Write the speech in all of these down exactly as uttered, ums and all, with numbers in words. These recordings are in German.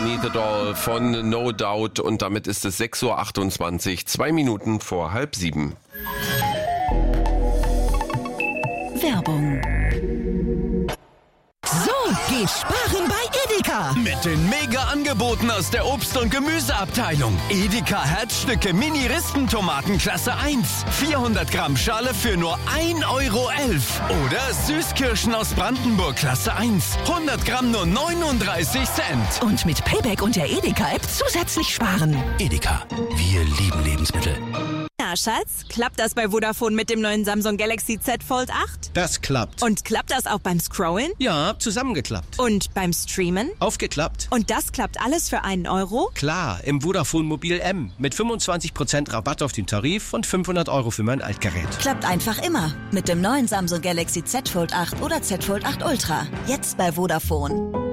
Need It All von No Doubt und damit ist es sechs Uhr achtundzwanzig, zwei Minuten vor halb sieben. Werbung. So geht Sparen bei Edeka. Mit den Mega-Angeboten aus der Obst- und Gemüseabteilung. Edeka Herzstücke Mini-Rispentomaten Klasse eins. vierhundert Gramm Schale für nur ein Euro elf. Oder Süßkirschen aus Brandenburg Klasse eins. hundert Gramm nur neununddreißig Cent. Und mit Payback und der Edeka-App zusätzlich sparen. Edeka, wir lieben Lebensmittel. Na, Schatz, klappt das bei Vodafone mit dem neuen Samsung Galaxy Z Fold acht? Das klappt. Und klappt das auch beim Scrollen? Ja, zusammengeklappt. Und beim Streamen? Aufgeklappt. Und das klappt alles für einen Euro? Klar, im Vodafone Mobil M. Mit fünfundzwanzig Prozent Rabatt auf den Tarif und fünfhundert Euro für mein Altgerät. Klappt einfach immer. Mit dem neuen Samsung Galaxy Z Fold acht oder Z Fold acht Ultra. Jetzt bei Vodafone.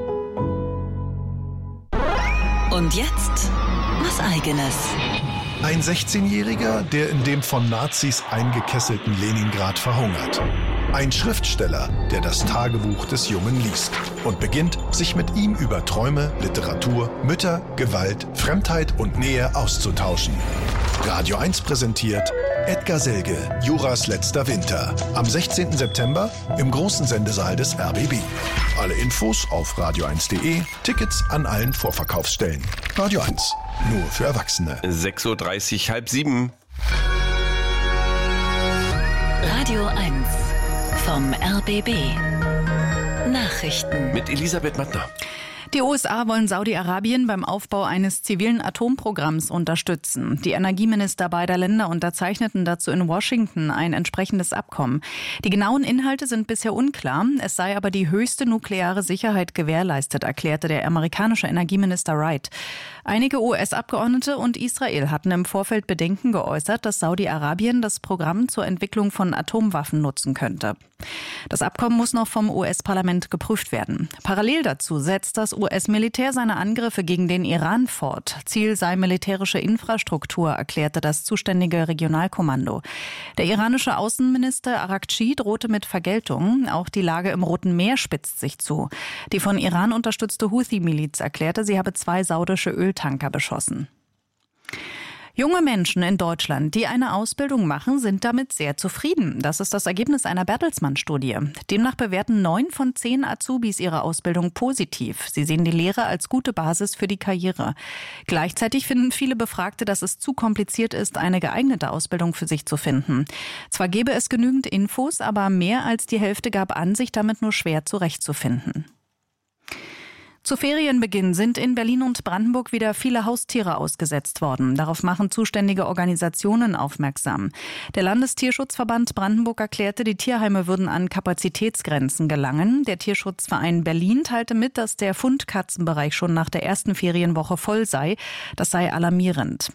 Und jetzt was Eigenes. Ein sechzehnjähriger, der in dem von Nazis eingekesselten Leningrad verhungert. Ein Schriftsteller, der das Tagebuch des Jungen liest und beginnt, sich mit ihm über Träume, Literatur, Mütter, Gewalt, Fremdheit und Nähe auszutauschen. Radio eins präsentiert Edgar Selge, Juras letzter Winter. Am sechzehnten September im großen Sendesaal des R B B. Alle Infos auf radio eins punkt de, Tickets an allen Vorverkaufsstellen. Radio eins, nur für Erwachsene. sechs Uhr dreißig, halb sieben. Radio eins vom R B B. Nachrichten Mit Elisabeth Mattner. Die U S A wollen Saudi-Arabien beim Aufbau eines zivilen Atomprogramms unterstützen. Die Energieminister beider Länder unterzeichneten dazu in Washington ein entsprechendes Abkommen. Die genauen Inhalte sind bisher unklar. Es sei aber die höchste nukleare Sicherheit gewährleistet, erklärte der amerikanische Energieminister Wright. Einige U S-Abgeordnete und Israel hatten im Vorfeld Bedenken geäußert, dass Saudi-Arabien das Programm zur Entwicklung von Atomwaffen nutzen könnte. Das Abkommen muss noch vom U S-Parlament geprüft werden. Parallel dazu setzt das U S-Militär seine Angriffe gegen den Iran fort. Ziel sei militärische Infrastruktur, erklärte das zuständige Regionalkommando. Der iranische Außenminister Araghchi drohte mit Vergeltung. Auch die Lage im Roten Meer spitzt sich zu. Die von Iran unterstützte Houthi-Miliz erklärte, sie habe zwei saudische Öltanker beschossen. Junge Menschen in Deutschland, die eine Ausbildung machen, sind damit sehr zufrieden. Das ist das Ergebnis einer Bertelsmann-Studie. Demnach bewerten neun von zehn Azubis ihre Ausbildung positiv. Sie sehen die Lehre als gute Basis für die Karriere. Gleichzeitig finden viele Befragte, dass es zu kompliziert ist, eine geeignete Ausbildung für sich zu finden. Zwar gäbe es genügend Infos, aber mehr als die Hälfte gab an, sich damit nur schwer zurechtzufinden. Zu Ferienbeginn sind in Berlin und Brandenburg wieder viele Haustiere ausgesetzt worden. Darauf machen zuständige Organisationen aufmerksam. Der Landestierschutzverband Brandenburg erklärte, die Tierheime würden an Kapazitätsgrenzen gelangen. Der Tierschutzverein Berlin teilte mit, dass der Fundkatzenbereich schon nach der ersten Ferienwoche voll sei. Das sei alarmierend.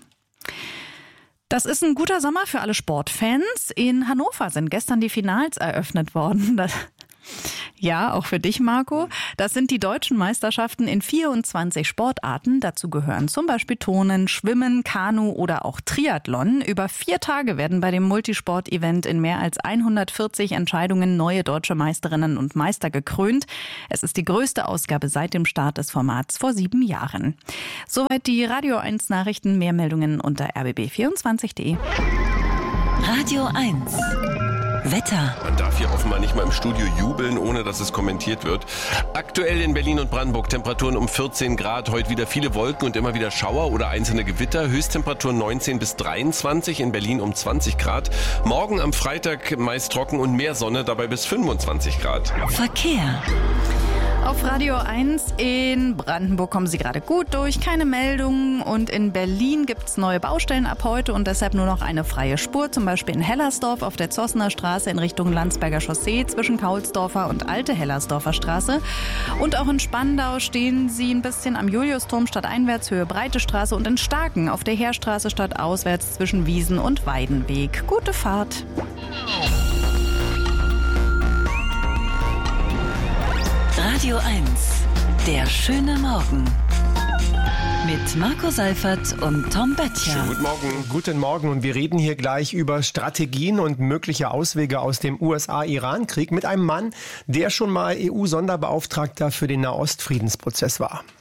Das ist ein guter Sommer für alle Sportfans. In Hannover sind gestern die Finals eröffnet worden. Das Ja, auch für dich, Marco. Das sind die deutschen Meisterschaften in vierundzwanzig Sportarten. Dazu gehören zum Beispiel Turnen, Schwimmen, Kanu oder auch Triathlon. Über vier Tage werden bei dem Multisport-Event in mehr als hundertvierzig Entscheidungen neue deutsche Meisterinnen und Meister gekrönt. Es ist die größte Ausgabe seit dem Start des Formats vor sieben Jahren. Soweit die Radio eins Nachrichten. Mehr Meldungen unter r b b vierundzwanzig punkt de. Radio eins. Wetter. Man darf hier offenbar nicht mal im Studio jubeln, ohne dass es kommentiert wird. Aktuell in Berlin und Brandenburg Temperaturen um vierzehn Grad. Heute wieder viele Wolken und immer wieder Schauer oder einzelne Gewitter. Höchsttemperaturen neunzehn bis dreiundzwanzig, in Berlin um zwanzig Grad. Morgen am Freitag meist trocken und mehr Sonne, dabei bis fünfundzwanzig Grad. Verkehr. Auf Radio eins in Brandenburg kommen Sie gerade gut durch, keine Meldungen. Und in Berlin gibt es neue Baustellen ab heute und deshalb nur noch eine freie Spur. Zum Beispiel in Hellersdorf auf der Zossener Straße in Richtung Landsberger Chaussee zwischen Kaulsdorfer und Alte Hellersdorfer Straße. Und auch in Spandau stehen Sie ein bisschen am Juliusturm stadteinwärts, Höhe Breite Straße, und in Starken auf der Heerstraße stadtauswärts zwischen Wiesen und Weidenweg. Gute Fahrt. Radio eins. Der schöne Morgen. Mit Marco Seifert und Tom Böttcher. Schönen guten Morgen. Guten Morgen, und wir reden hier gleich über Strategien und mögliche Auswege aus dem U S A-Iran-Krieg mit einem Mann, der schon mal E U-Sonderbeauftragter für den Nahostfriedensprozess war.